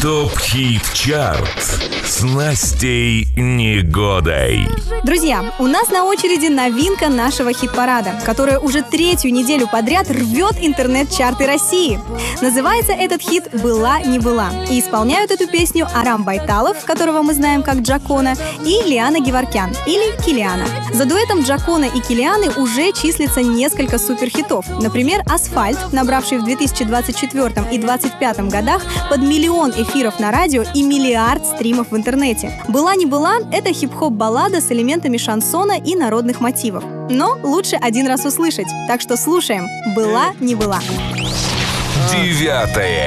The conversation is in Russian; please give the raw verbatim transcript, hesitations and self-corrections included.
ТОП-хит-чарт с Настей Негодой. Друзья, у нас на очереди новинка нашего хит-парада, которая уже третью неделю подряд рвет интернет-чарты России. Называется этот хит «Была не была». И исполняют эту песню Арам Байталов, которого мы знаем как Джакона, и Лиана Геворкян, или Килиана. За дуэтом Джакона и Килианы уже числится несколько суперхитов. Например, «Асфальт», набравший в две тысячи двадцать четвёртом и две тысячи двадцать пятом годах под миллион эфиров на радио и миллиард стримов в интернете. «Была не была» — это хип-хоп-баллада с элементами шансона и народных мотивов. Но лучше один раз услышать, так что слушаем «Была не была». Девятое